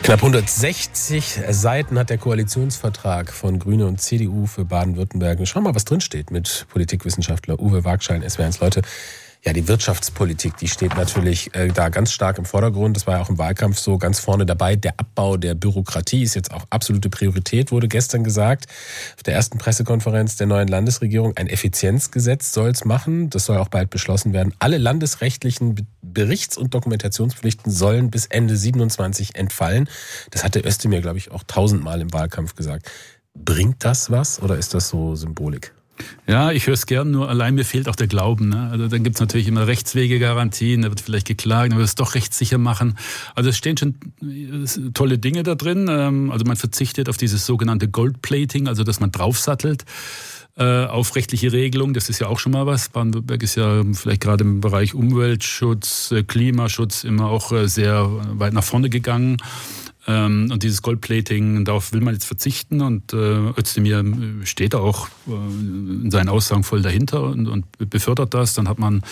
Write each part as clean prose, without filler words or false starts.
Knapp 160 Seiten hat der Koalitionsvertrag von Grüne und CDU für Baden-Württemberg. Schauen wir mal, was drinsteht mit Politikwissenschaftler Uwe Wagschein, SWR1. Leute, ja, die Wirtschaftspolitik, die steht natürlich da ganz stark im Vordergrund. Das war ja auch im Wahlkampf so ganz vorne dabei. Der Abbau der Bürokratie ist jetzt auch absolute Priorität, wurde gestern gesagt. Auf der ersten Pressekonferenz der neuen Landesregierung. Ein Effizienzgesetz soll es machen. Das soll auch bald beschlossen werden. Alle landesrechtlichen Berichts- und Dokumentationspflichten sollen bis Ende 27 entfallen. Das hatte Özdemir, glaube ich, auch 1000-mal im Wahlkampf gesagt. Bringt das was oder ist das so Symbolik? Ja, ich höre es gern, nur allein mir fehlt auch der Glauben. Ne? Also dann gibt's natürlich immer Rechtswegegarantien, da wird vielleicht geklagt, dann wird es doch rechtssicher machen. Also es stehen schon tolle Dinge da drin. Also man verzichtet auf dieses sogenannte Goldplating, also dass man draufsattelt auf rechtliche Regelung. Das ist ja auch schon mal was. Baden-Württemberg ist ja vielleicht gerade im Bereich Umweltschutz, Klimaschutz immer auch sehr weit nach vorne gegangen. Und dieses Goldplating, darauf will man jetzt verzichten. Und Özdemir steht da auch in seinen Aussagen voll dahinter und befördert das. Dann hat man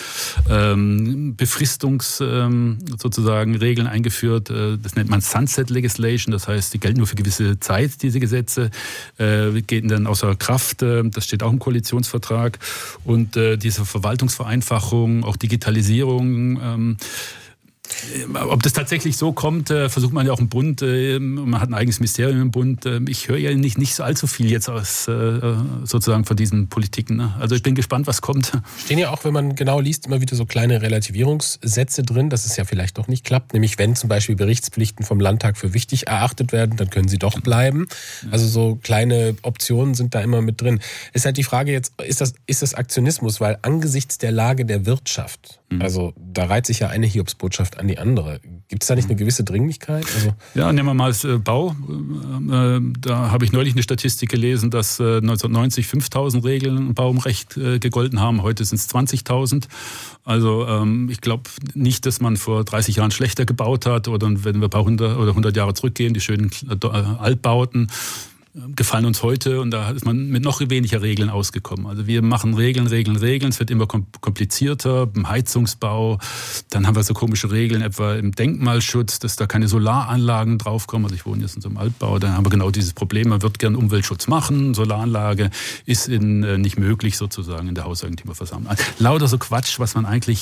sozusagen Regeln eingeführt. Das nennt man Sunset Legislation. Das heißt, die gelten nur für gewisse Zeit, diese Gesetze. Gehen dann außer Kraft. Das steht auch im Koalitionsvertrag. Und diese Verwaltungsvereinfachung, auch Digitalisierung, ob das tatsächlich so kommt, versucht man ja auch im Bund, man hat ein eigenes Ministerium im Bund. Ich höre ja nicht so allzu viel jetzt aus sozusagen von diesen Politiken. Ne? Also ich bin gespannt, was kommt. Stehen ja auch, wenn man genau liest, immer wieder so kleine Relativierungssätze drin, dass es ja vielleicht doch nicht klappt. Nämlich wenn zum Beispiel Berichtspflichten vom Landtag für wichtig erachtet werden, dann können sie doch bleiben. Also so kleine Optionen sind da immer mit drin. Ist halt die Frage jetzt, ist das Aktionismus? Weil angesichts der Lage der Wirtschaft, also da reiht sich ja eine Hiobsbotschaft an die andere. Gibt es da nicht eine gewisse Dringlichkeit? Also ja, nehmen wir mal das Bau. Da habe ich neulich eine Statistik gelesen, dass 1990 5.000 Regeln im Baurecht gegolten haben. Heute sind es 20.000. Also ich glaube nicht, dass man vor 30 Jahren schlechter gebaut hat. Oder wenn wir ein paar 100 Jahre zurückgehen, die schönen Altbauten gefallen uns heute und da ist man mit noch weniger Regeln ausgekommen. Also wir machen Regeln. Es wird immer komplizierter im Heizungsbau. Dann haben wir so komische Regeln, etwa im Denkmalschutz, dass da keine Solaranlagen draufkommen. Also ich wohne jetzt in so einem Altbau, dann haben wir genau dieses Problem. Man wird gern Umweltschutz machen, Solaranlage ist nicht möglich sozusagen in der Hauseigentümerversammlung. Also lauter so Quatsch, was man eigentlich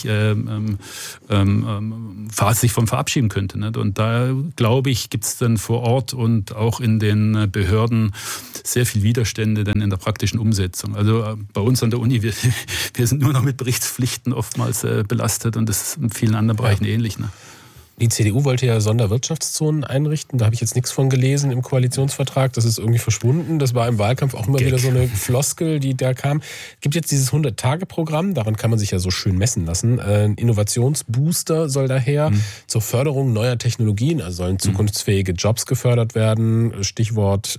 sich von verabschieden könnte. Nicht? Und da, glaube ich, gibt es dann vor Ort und auch in den Behörden sehr viel Widerstände denn in der praktischen Umsetzung. Also bei uns an der Uni, wir sind nur noch mit Berichtspflichten oftmals belastet und das ist in vielen anderen Bereichen ähnlich. Ne? Die CDU wollte ja Sonderwirtschaftszonen einrichten. Da habe ich jetzt nichts von gelesen im Koalitionsvertrag. Das ist irgendwie verschwunden. Das war im Wahlkampf auch immer wieder so eine Floskel, die da kam. Es gibt jetzt dieses 100-Tage-Programm. Daran kann man sich ja so schön messen lassen. Ein Innovationsbooster soll daher zur Förderung neuer Technologien. Also sollen zukunftsfähige Jobs gefördert werden. Stichwort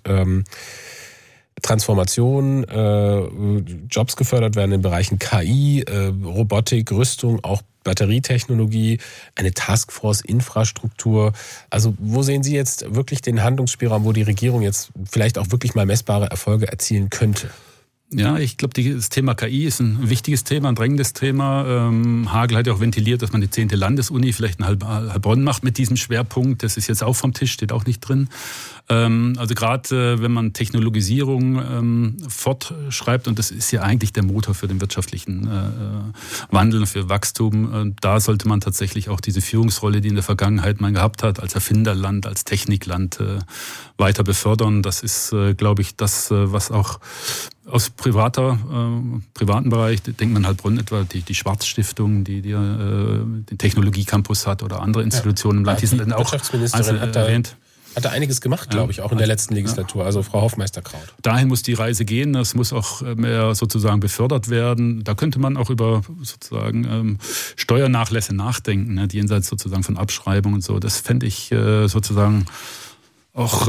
Transformation, Jobs gefördert werden in Bereichen KI, Robotik, Rüstung, auch Batterietechnologie, eine Taskforce, Infrastruktur. Also wo sehen Sie jetzt wirklich den Handlungsspielraum, wo die Regierung jetzt vielleicht auch wirklich mal messbare Erfolge erzielen könnte? Ja, ich glaube, das Thema KI ist ein wichtiges Thema, ein drängendes Thema. Hagel hat ja auch ventiliert, dass man die 10. Landesuni vielleicht in Heilbronn macht mit diesem Schwerpunkt. Das ist jetzt auch vom Tisch, steht auch nicht drin. Also gerade wenn man Technologisierung fortschreibt, und das ist ja eigentlich der Motor für den wirtschaftlichen Wandel, für Wachstum, da sollte man tatsächlich auch diese Führungsrolle, die in der Vergangenheit man gehabt hat, als Erfinderland, als Technikland weiter befördern. Das ist, glaube ich, das, was auch aus privaten Bereich, denkt man Heilbronn etwa, die Schwarz-Stiftung, die den Technologiecampus hat oder andere Institutionen im Land, die sind dann auch Wirtschaftsministerin erwähnt. Hat da einiges gemacht, glaube ich, auch in der letzten Legislatur, also Frau Hofmeister-Kraut. Dahin muss die Reise gehen, das muss auch mehr sozusagen befördert werden. Da könnte man auch über sozusagen Steuernachlässe nachdenken, ne, jenseits sozusagen von Abschreibung und so. Das fände ich sozusagen auch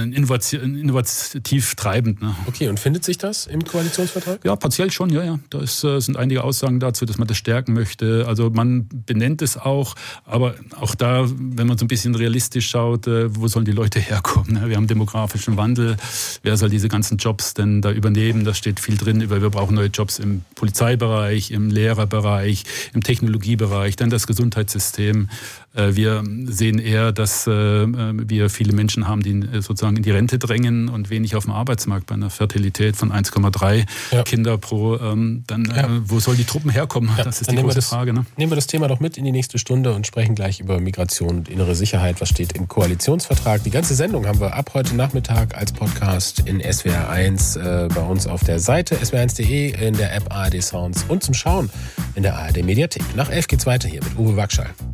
innovativ treibend. Ne? Okay, und findet sich das im Koalitionsvertrag? Ja, partiell schon, ja. Da sind einige Aussagen dazu, dass man das stärken möchte. Also man benennt es auch, aber auch da, wenn man so ein bisschen realistisch schaut, wo sollen die Leute herkommen? Ne? Wir haben demografischen Wandel. Wer soll diese ganzen Jobs denn da übernehmen? Da steht viel drin wir brauchen neue Jobs im Polizeibereich, im Lehrerbereich, im Technologiebereich, dann das Gesundheitssystem. Wir sehen eher, dass wir viele Menschen haben, die sozusagen in die Rente drängen und wenig auf dem Arbeitsmarkt. Bei einer Fertilität von 1,3 Kinder pro, wo soll die Truppen herkommen? Ja, das ist die große Frage. Ne? Nehmen wir das Thema doch mit in die nächste Stunde und sprechen gleich über Migration und innere Sicherheit. Was steht im Koalitionsvertrag? Die ganze Sendung haben wir ab heute Nachmittag als Podcast in SWR1 bei uns auf der Seite swr1.de, in der App ARD Sounds und zum Schauen in der ARD Mediathek. Nach 11 geht's weiter hier mit Uwe Wagschall.